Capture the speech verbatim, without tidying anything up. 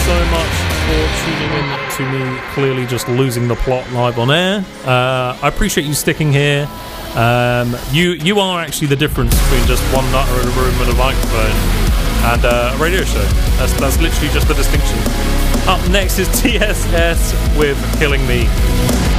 so much for tuning in to me clearly just losing the plot live on air. Uh, I appreciate you sticking here. Um, you you are actually the difference between just one nutter in a room with a microphone and uh, a radio show. That's, that's literally just the distinction. Up next is T S S with Killing Me.